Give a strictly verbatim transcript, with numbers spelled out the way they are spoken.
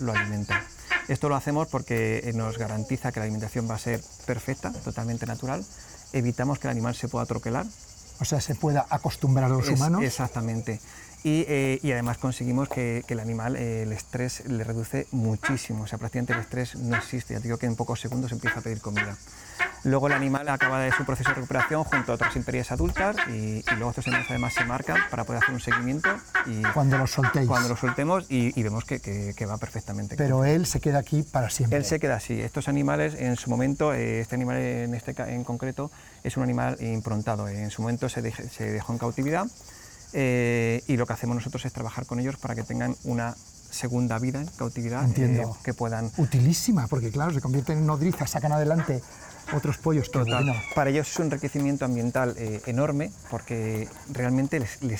lo alimenta. Esto lo hacemos porque nos garantiza que la alimentación va a ser perfecta, totalmente natural. Evitamos que el animal se pueda troquelar. O sea, se pueda acostumbrar a los es, humanos. Exactamente. Y, eh, y además conseguimos que, que el animal, eh, el estrés le reduce muchísimo. O sea, prácticamente el estrés no existe. Ya te digo que en pocos segundos empieza a pedir comida. Luego el animal acaba de su proceso de recuperación junto a otras imperias adultas y, y luego estos animales además se marcan para poder hacer un seguimiento. Y cuando los soltéis. Cuando los soltemos y, y vemos que, que, que va perfectamente. Pero él se queda aquí para siempre. Él se queda así. Estos animales en su momento, eh, este animal en, este, en concreto es un animal improntado. En su momento se, deje, se dejó en cautividad eh, y lo que hacemos nosotros es trabajar con ellos para que tengan una segunda vida en cautividad. Entiendo. Eh, que puedan... Utilísima, porque claro, se convierten en nodrizas, sacan adelante otros pollos. Total. Bueno. Para ellos es un enriquecimiento ambiental eh, enorme porque realmente les, les